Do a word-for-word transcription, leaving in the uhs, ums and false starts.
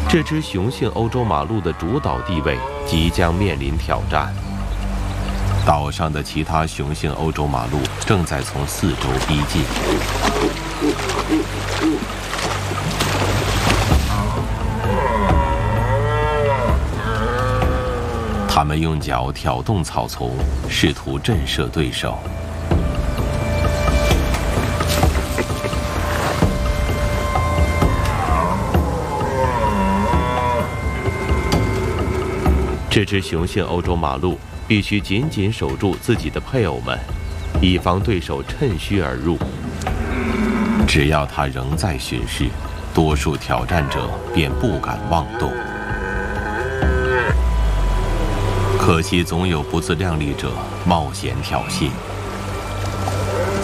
这只雄性欧洲马鹿的主导地位即将面临挑战。岛上的其他雄性欧洲马鹿正在从四周逼近。它们用脚挑动草丛，试图震慑对手。这只雄性欧洲马鹿必须紧紧守住自己的配偶们，以防对手趁虚而入。只要它仍在巡视，多数挑战者便不敢妄动。可惜总有不自量力者冒险挑衅。